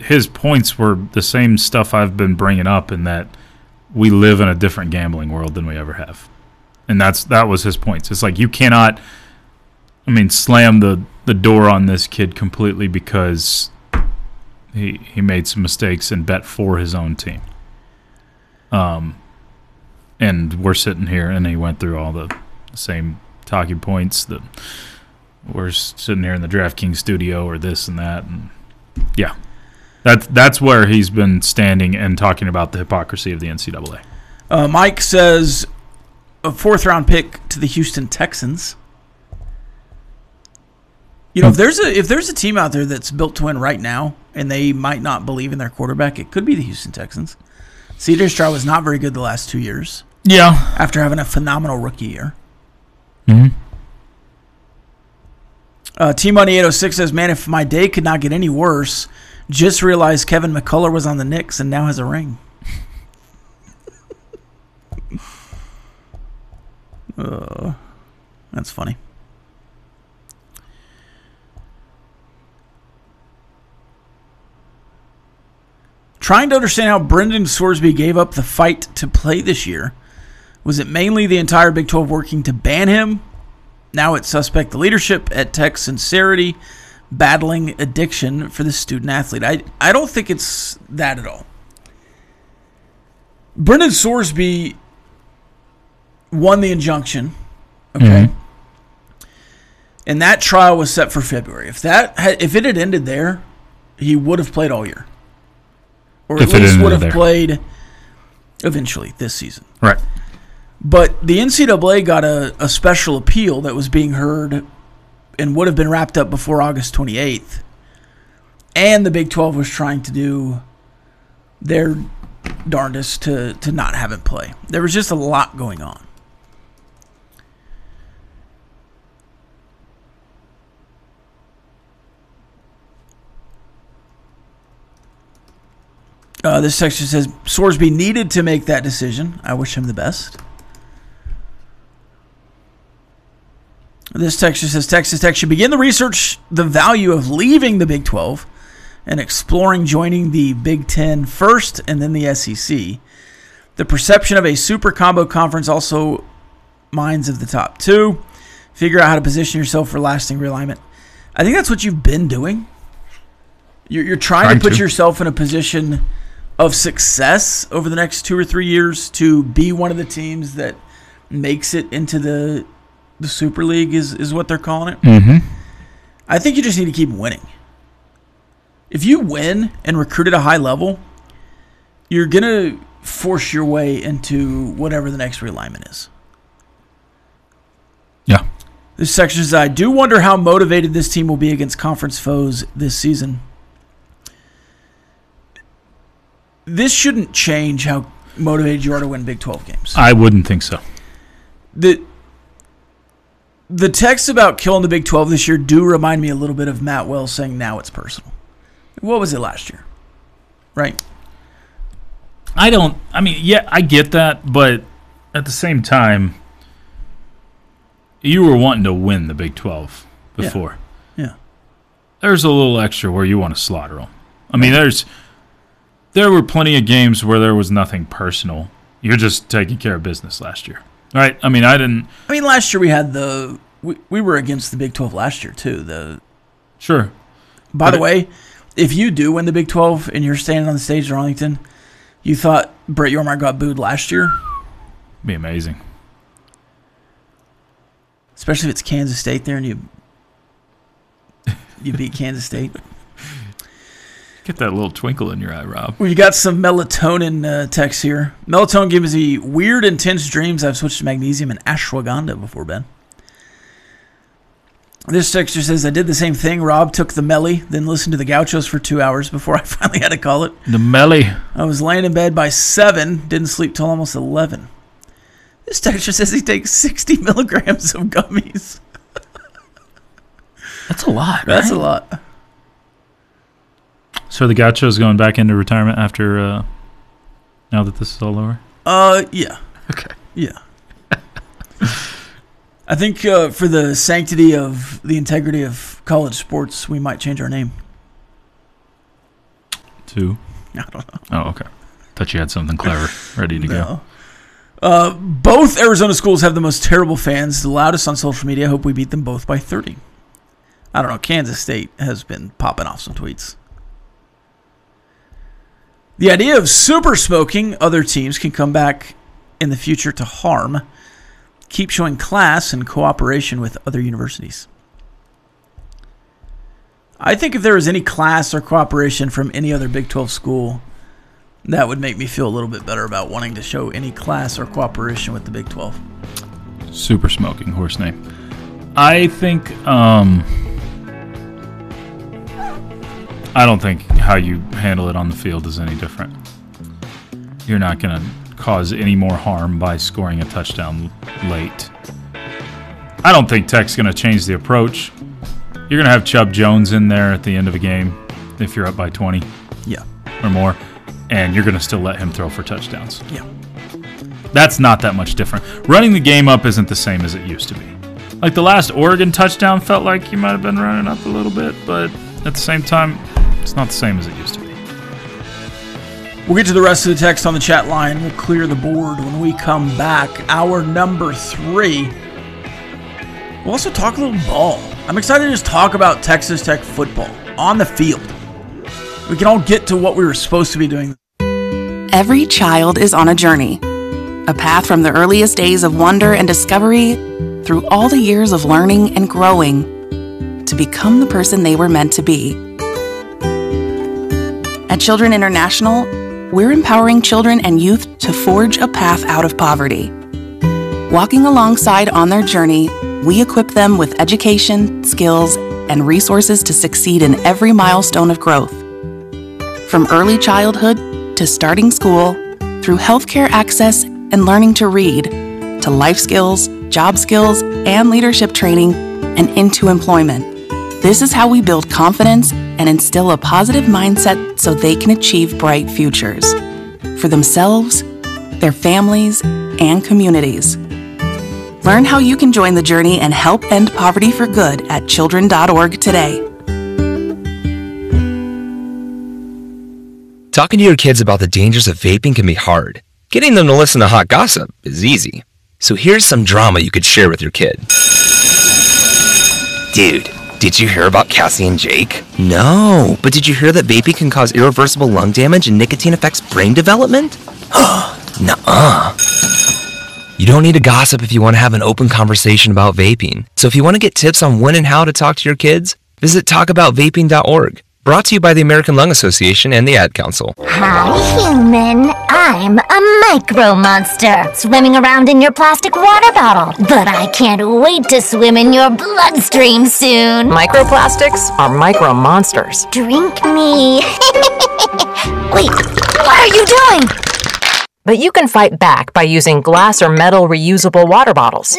his points were the same stuff I've been bringing up, in that we live in a different gambling world than we ever have. And that was his points. It's like you cannot, slam the door on this kid completely because he made some mistakes and bet for his own team. And we're sitting here, and he went through all the same talking points that we're sitting here in the DraftKings studio or this and that. And yeah, that's where he's been standing and talking about the hypocrisy of the NCAA. Mike says a 4th-round pick to the Houston Texans. If there's a team out there that's built to win right now, and they might not believe in their quarterback, it could be the Houston Texans. C.J. Stroud was not very good the last 2 years. Yeah. After having a phenomenal rookie year. Mm-hmm. T-Money 806 says, man, if my day could not get any worse, just realized Kevin McCullough was on the Knicks and now has a ring. That's funny. Trying to understand how Brendan Sorsby gave up the fight to play this year. Was it mainly the entire Big 12 working to ban him? Now it's suspect the leadership at Tech sincerity battling addiction for the student athlete. I don't think it's that at all. Brendan Sorsby won the injunction. Okay. Mm-hmm. And that trial was set for February. If it had ended there, he would have played all year. Or at least would have played eventually this season. Right. But the NCAA got a special appeal that was being heard and would have been wrapped up before August 28th. And the Big 12 was trying to do their darndest to not have him play. There was just a lot going on. This section says, Sorsby needed to make that decision. I wish him the best. This section says, Texas Tech should begin to research the value of leaving the Big 12 and exploring joining the Big 10 first and then the SEC. The perception of a super combo conference also minds of the top two. Figure out how to position yourself for lasting realignment. I think that's what you've been doing. You're trying to put yourself in a position of success over the next 2 or 3 years to be one of the teams that makes it into the Super League is what they're calling it. Mm-hmm. I think you just need to keep winning. If you win and recruit at a high level, you're going to force your way into whatever the next realignment is. Yeah. This section says, I do wonder how motivated this team will be against conference foes this season. This shouldn't change how motivated you are to win Big 12 games. I wouldn't think so. The texts about killing the Big 12 this year do remind me a little bit of Matt Wells saying now it's personal. What was it last year? Right? I get that, but at the same time, you were wanting to win the Big 12 before. Yeah. There's a little extra where you want to slaughter them. There were plenty of games where there was nothing personal. You're just taking care of business last year. Right? Last year we had we were against the Big 12 last year too. Sure. By the way, if you do win the Big 12 and you're standing on the stage in Arlington, you thought Brett Yormark got booed last year? Be amazing. Especially if it's Kansas State there and you beat Kansas State. Get that little twinkle in your eye, Rob. We got some melatonin text here. Melatonin gives me weird, intense dreams. I've switched to magnesium and ashwagandha before bed. This texture says, I did the same thing. Rob took the Melly, then listened to the Gauchos for 2 hours before I finally had to call it. The Melly. I was laying in bed by 7, didn't sleep till almost 11. This texture says he takes 60 milligrams of gummies. That's a lot, right? That's a lot. So the Gaucho's going back into retirement after now that this is all over? Yeah. Okay. Yeah. I think for the sanctity of the integrity of college sports, we might change our name. 2? I don't know. Oh, okay. Thought you had something clever ready to go. Both Arizona schools have the most terrible fans, the loudest on social media. I hope we beat them both by 30. I don't know. Kansas State has been popping off some tweets. The idea of super smoking other teams can come back in the future to harm. Keep showing class and cooperation with other universities. I think if there was any class or cooperation from any other Big 12 school, that would make me feel a little bit better about wanting to show any class or cooperation with the Big 12. Super smoking, horse name. I think, I don't think how you handle it on the field is any different. You're not going to cause any more harm by scoring a touchdown late. I don't think Tech's going to change the approach. You're going to have Chubb Jones in there at the end of a game if you're up by 20 or more, and you're going to still let him throw for touchdowns. Yeah. That's not that much different. Running the game up isn't the same as it used to be. Like the last Oregon touchdown felt like you might have been running up a little bit, but at the same time, it's not the same as it used to be. We'll get to the rest of the text on the chat line. We'll clear the board when we come back. Hour number 3. We'll also talk a little ball. I'm excited to just talk about Texas Tech football on the field. We can all get to what we were supposed to be doing. Every child is on a journey. A path from the earliest days of wonder and discovery through all the years of learning and growing to become the person they were meant to be. At Children International, we're empowering children and youth to forge a path out of poverty. Walking alongside on their journey, we equip them with education, skills, and resources to succeed in every milestone of growth. From early childhood to starting school, through healthcare access and learning to read, to life skills, job skills, and leadership training, and into employment. This is how we build confidence and instill a positive mindset so they can achieve bright futures for themselves, their families, and communities. Learn how you can join the journey and help end poverty for good at children.org today. Talking to your kids about the dangers of vaping can be hard. Getting them to listen to hot gossip is easy. So here's some drama you could share with your kid. Dude, did you hear about Cassie and Jake? No, but did you hear that vaping can cause irreversible lung damage and nicotine affects brain development? Nuh-uh. You don't need to gossip if you want to have an open conversation about vaping. So if you want to get tips on when and how to talk to your kids, visit talkaboutvaping.org. Brought to you by the American Lung Association and the Ad Council. Hi, human. I'm a micro monster, swimming around in your plastic water bottle. But I can't wait to swim in your bloodstream soon. Microplastics are micro monsters. Drink me. Wait, what are you doing? But you can fight back by using glass or metal reusable water bottles.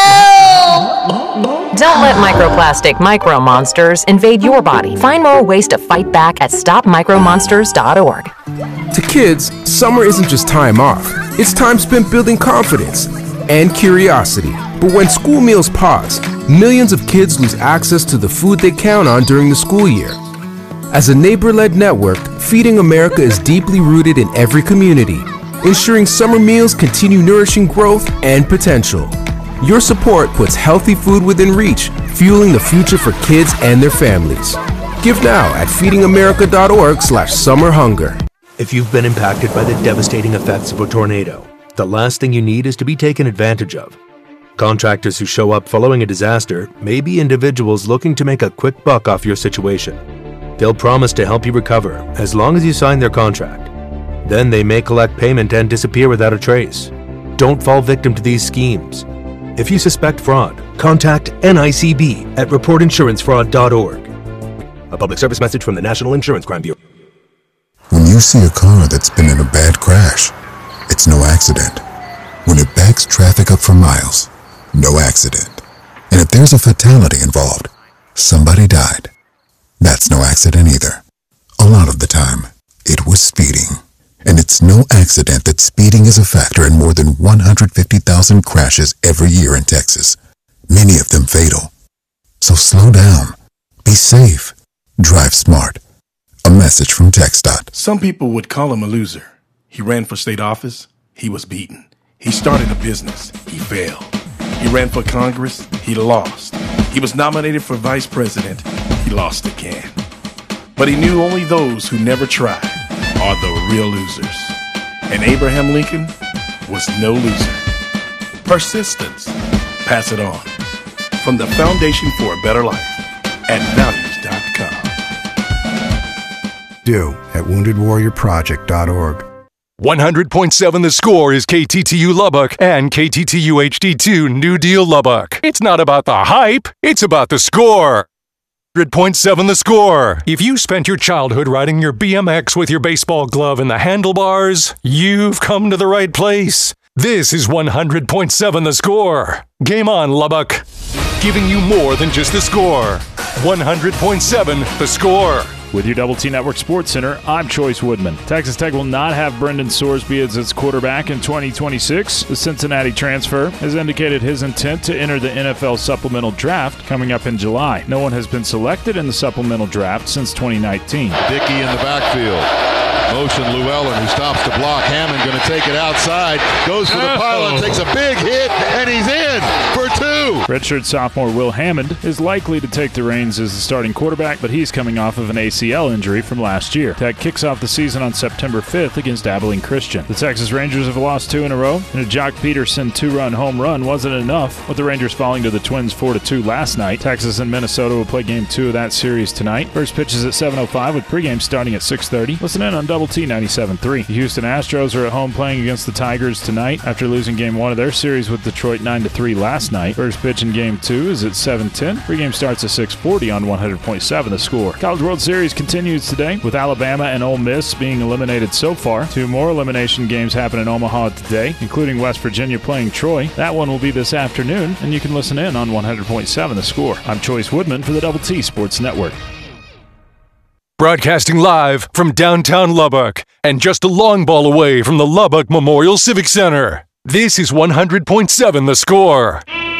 No! Don't let microplastic micro monsters invade your body. Find more ways to fight back at stopmicromonsters.org. To kids, summer isn't just time off. It's time spent building confidence and curiosity. But when school meals pause, millions of kids lose access to the food they count on during the school year. As a neighbor-led network, Feeding America is deeply rooted in every community, ensuring summer meals continue nourishing growth and potential. Your support puts healthy food within reach, fueling the future for kids and their families. Give now at feedingamerica.org/summerhunger. If you've been impacted by the devastating effects of a tornado, the last thing you need is to be taken advantage of. Contractors who show up following a disaster may be individuals looking to make a quick buck off your situation. They'll promise to help you recover as long as you sign their contract. Then they may collect payment and disappear without a trace. Don't fall victim to these schemes. If you suspect fraud, contact NICB at reportinsurancefraud.org. A public service message from the National Insurance Crime Bureau. When you see a car that's been in a bad crash, it's no accident. When it backs traffic up for miles, no accident. And if there's a fatality involved, somebody died, that's no accident either. A lot of the time, it was speeding. And it's no accident that speeding is a factor in more than 150,000 crashes every year in Texas, many of them fatal. So slow down, be safe, drive smart. A message from TxDOT. Some people would call him a loser. He ran for state office. He was beaten. He started a business. He failed. He ran for Congress. He lost. He was nominated for vice president. He lost again. But he knew only those who never tried are the real losers. And Abraham Lincoln was no loser. Persistence. Pass it on. From the Foundation for a Better Life at values.com. Do at woundedwarriorproject.org. 100.7 The Score is KTTU Lubbock and KTTU HD2 New Deal Lubbock. It's not about the hype, it's about the score. 100.7 The Score. If you spent your childhood riding your BMX with your baseball glove in the handlebars, you've come to the right place. This is 100.7 The Score. Game on, Lubbock. Giving you more than just the score. 100.7 The Score. With your Double T Network Sports Center, I'm Choice Woodman. Texas Tech will not have Brendan Sorsby as its quarterback in 2026. The Cincinnati transfer has indicated his intent to enter the NFL supplemental draft coming up in July. No one has been selected in the supplemental draft since 2019. Dickey in the backfield. Motion Llewellyn, who stops the block. Hammond going to take it outside. Goes for the pylon, takes a big hit, and he's in for two. Redshirt sophomore Will Hammond is likely to take the reins as the starting quarterback, but he's coming off of an ACL injury from last year. Tech kicks off the season on September 5th against Abilene Christian. The Texas Rangers have lost 2 in a row, and a Jock Peterson 2-run home run wasn't enough, with the Rangers falling to the Twins 4-2 last night. Texas and Minnesota will play Game 2 of that series tonight. First pitch is at 7:05 with pregame starting at 6:30. Listen in on Double T 97.3. The Houston Astros are at home playing against the Tigers tonight after losing Game 1 of their series with Detroit 9-3 last night. First pitch in Game 2 is at 7:10. Pregame starts at 6:40 on 100.7 The Score. College World Series continues today with Alabama and Ole Miss being eliminated so far. 2 more elimination games happen in Omaha today, including West Virginia playing Troy. That one will be this afternoon, and you can listen in on 100.7 The Score. I'm Choice Woodman for the Double T Sports Network. Broadcasting live from downtown Lubbock and just a long ball away from the Lubbock Memorial Civic Center. This is 100.7 The Score.